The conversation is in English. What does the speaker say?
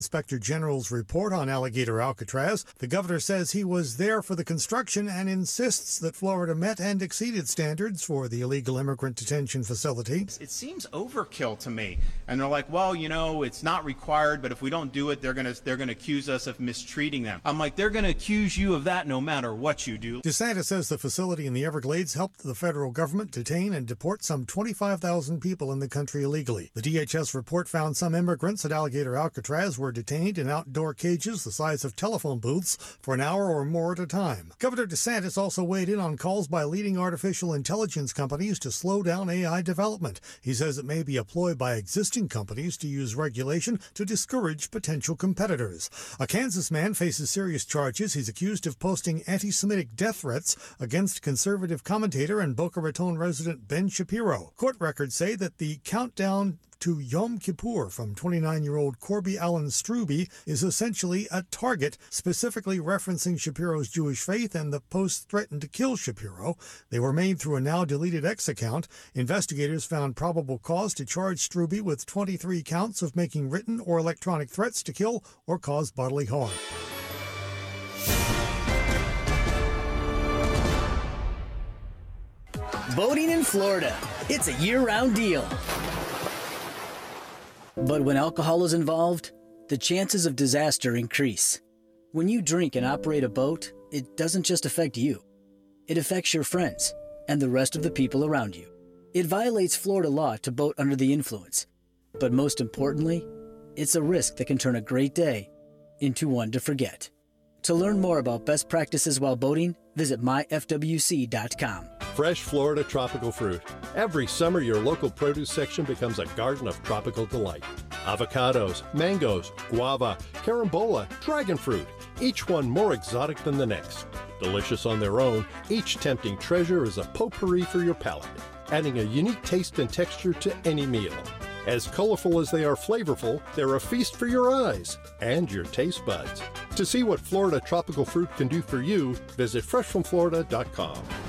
Inspector General's report on Alligator Alcatraz. The governor says he was there for the construction and insists that Florida met and exceeded standards for the illegal immigrant detention facility. It seems overkill to me. And they're like, well, it's not required, but if we don't do it, they're gonna accuse us of mistreating them. I'm like, they're gonna accuse you of that no matter what you do. DeSantis says the facility in the Everglades helped the federal government detain and deport some 25,000 people in the country illegally. The DHS report found some immigrants at Alligator Alcatraz were detained in outdoor cages the size of telephone booths for an hour or more at a time. Governor DeSantis also weighed in on calls by leading artificial intelligence companies to slow down AI development. He says it may be a ploy by existing companies to use regulation to discourage potential competitors. A Kansas man faces serious charges. He's accused of posting anti-Semitic death threats against conservative commentator and Boca Raton resident Ben Shapiro. Court records say that the countdown to Yom Kippur from 29-year-old Corby Allen Struby is essentially a target, specifically referencing Shapiro's Jewish faith, and the posts threatened to kill Shapiro. They were made through a now-deleted X account. Investigators found probable cause to charge Struby with 23 counts of making written or electronic threats to kill or cause bodily harm. Boating in Florida. It's a year-round deal. But when alcohol is involved, the chances of disaster increase. When you drink and operate a boat, it doesn't just affect you. It affects your friends and the rest of the people around you. It violates Florida law to boat under the influence. But most importantly, it's a risk that can turn a great day into one to forget. To learn more about best practices while boating, visit myfwc.com. Fresh Florida tropical fruit. Every summer, your local produce section becomes a garden of tropical delight. Avocados, mangoes, guava, carambola, dragon fruit, each one more exotic than the next. Delicious on their own, each tempting treasure is a potpourri for your palate, adding a unique taste and texture to any meal. As colorful as they are flavorful, they're a feast for your eyes and your taste buds. To see what Florida tropical fruit can do for you, visit freshfromflorida.com.